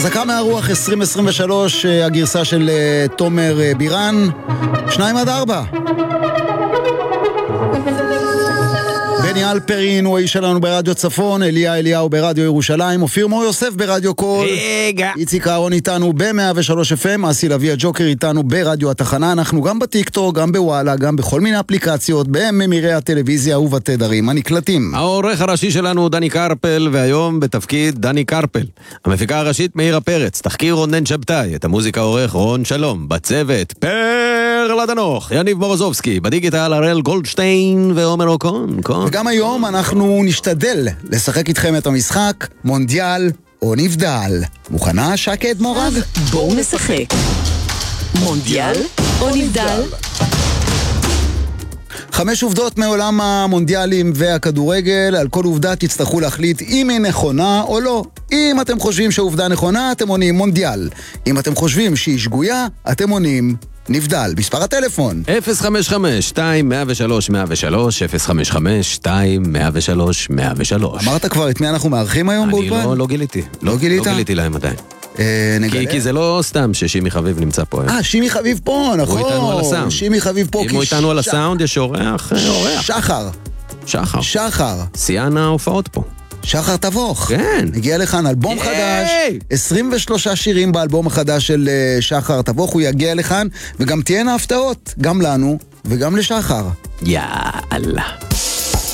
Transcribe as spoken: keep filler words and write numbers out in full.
החזקה מהרוח עשרים עשרים ושלוש, הגרסה של תומר בירן, שניים עד ארבע. בני אלפרין הוא האיש שלנו ברדיו צפון, אליה אליהו ברדיו ירושלים, אופיר מור יוסף ברדיו קול, רגע. איציק אהרון איתנו ב-מאה ושלוש אף אם, אסי לוי הג'וקר איתנו ברדיו התחנה, אנחנו גם בטיקטוק, גם בוואלה, גם בכל מיני אפליקציות, בממירי הטלוויזיה ובתדרים הנקלטים. העורך הראשי שלנו דני קרפל, והיום בתפקיד דני קרפל. המפיקה הראשית מאירה פרץ, תחקיר רונן שבתאי, את המוזיקה עורך רון שלום, בצוות פר לדנוך, יניב מורוזובסקי, בדיגיטל הראל גולדשטיין ועומר אוקון, קון. וגם היום אנחנו נשתדל לשחק איתכם את המשחק מונדיאל או נבדל. מוכנה שקד מורג? בואו נשחק. מונדיאל או נבדל? חמש עובדות מעולם המונדיאלים והכדורגל, על כל עובדה תצטרכו להחליט אם היא נכונה או לא. אם אתם חושבים שהעובדה נכונה, אתם עונים מונדיאל. אם אתם חושבים שהיא שגויה, אתם עונים נבדל. מספר הטלפון אפס חמש חמש שתיים מאה ושלוש מאה ושלוש, אפס חמש חמש שתיים מאה ושלוש מאה ושלוש. אמרת כבר את מי אנחנו מארחים היום באולפן? אני לא, לא גיליתי. לא גילית? לא גיליתי להם עדיין. אה, נגלה? כי, כי זה לא סתם ששימי חביב נמצא פה. אה, שימי חביב פה, נכון. הוא איתנו על הסאונד. שימי חביב פה. אם הוא איתנו על הסאונד, יש אורח, אורח. שחר. שחר. שחר. שיאן ההופעות פה. שחר תבוך. כן. הגיע לכאן אלבום חדש, עשרים ושלושה שירים באלבום החדש של שחר תבוך, הוא יגיע לכאן, וגם תהיינה הפתעות, גם לנו וגם לשחר. יאללה.